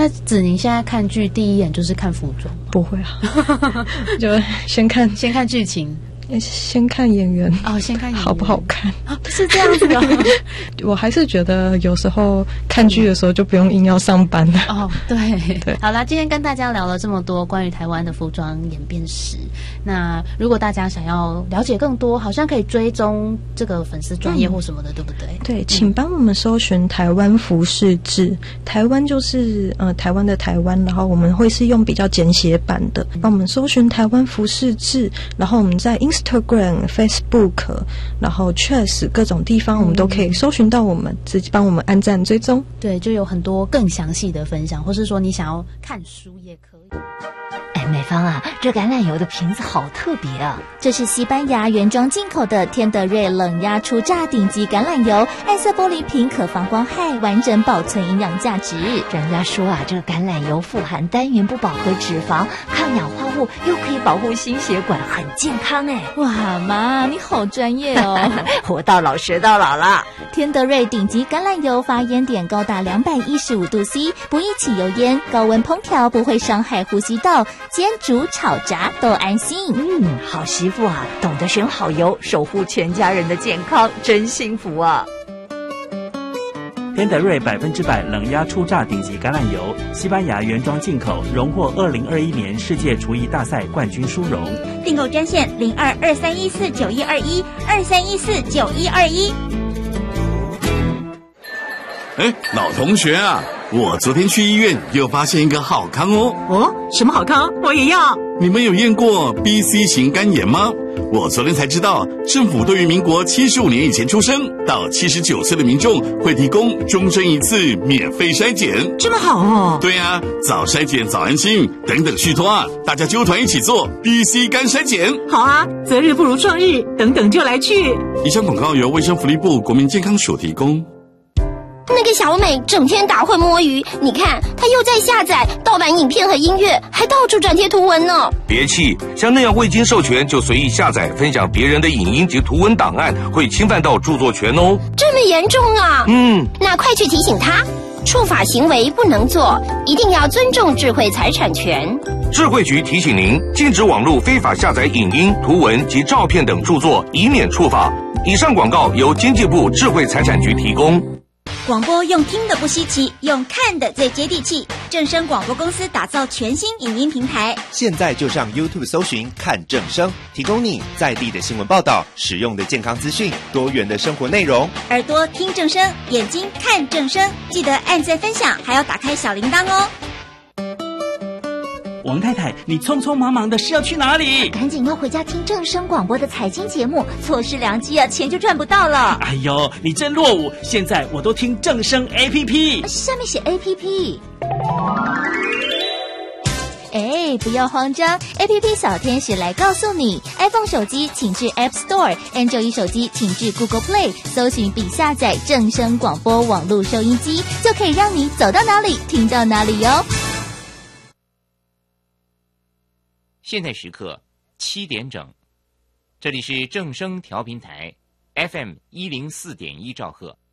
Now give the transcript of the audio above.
那子宁现在看剧第一眼就是看服装？ 不会啊，就先看剧情。 先看演员哦，先看演员好不好看啊？是这样子的。 我还是觉得有时候看剧的时候就不用硬要上班了。 哦，对。好啦，今天跟大家聊了这么多关于台湾的服装演变史。那如果大家想要了解更多，好像可以追踪这个粉丝专页或什么的，对不对？ 对，请帮我们搜寻台湾服饰志。台湾就是台湾的台湾，然后我们会是用比较简写版的，帮我们搜寻台湾服饰志，然后我们在Instagram、Facebook， 然后Threads各种地方，我们都可以搜寻到我们，自己帮我们按赞追踪。 对，就有很多更详细的分享，或是说你想要看书也可以。 哎，美芳啊，这橄榄油的瓶子好特别啊！ 这是西班牙原装进口的天德瑞冷压初榨顶级橄榄油，暗色玻璃瓶可防光害，完整保存营养价值。 人家说啊，这个橄榄油富含单元不饱和脂肪，抗氧化物，又可以保护心血管，很健康哎！ 哇，妈，你好专业哦！ 活到老学到老啦。 天德瑞顶级橄榄油发烟点高达215度 C， 不易起油烟，高温烹调不会伤害呼吸道，煎煮炒炸都安心。 好媳妇啊，懂得选好油，守护全家人的健康，真幸福啊！ 天德瑞100%冷压初榨顶级橄榄油，西班牙原装进口，荣获2021年世界厨艺大赛冠军殊荣。 订购专线0223149121，23149121。 老同学啊，我昨天去医院又发现一个好康哦。 哦，什么好康？我也要。 你们有验过 BC 型肝炎吗？我昨天才知道，政府对于民国75年以前出生到79岁的民众会提供终身一次免费筛检。 这么好哦？ 对啊，早筛检早安心，等等续托啊，大家揪团一起做 BC 肝筛检。 好啊，择日不如撞日，等等就来去。 以上广告由卫生福利部国民健康署提供。 那个小美整天打混摸鱼，你看她又在下载盗版影片和音乐，还到处转贴图文呢。 别气，像那样未经授权就随意下载分享别人的影音及图文档案，会侵犯到著作权哦。 这么严重啊？那快去提醒她，触法行为不能做，一定要尊重智慧财产权。 智慧局提醒您，禁止网络非法下载影音、图文及照片等著作，以免触法。以上广告由经济部智慧财产局提供。 广播用听的不稀奇，用看的最接地气。正声广播公司打造全新影音平台， 现在就上 YouTube 搜寻看正声，提供你在地的新闻报道、实用的健康资讯、多元的生活内容。 耳朵听正声，眼睛看正声，记得按赞分享，还要打开小铃铛哦。 王太太，你匆匆忙忙的是要去哪里？ 赶紧要回家听正声广播的财经节目，错失良机啊，钱就赚不到了。 哎呦，你真落伍！现在我都听正声 APP， 下面写 APP。不要慌张 ，APP 小天使来告诉你 ，iPhone 手机请至 App Store，Android 手机请至 Google Play， 搜寻并下载正声广播网络收音机，就可以让你走到哪里听到哪里哟。 现在时刻7点整，这里是正声调频台 FM104.1兆赫。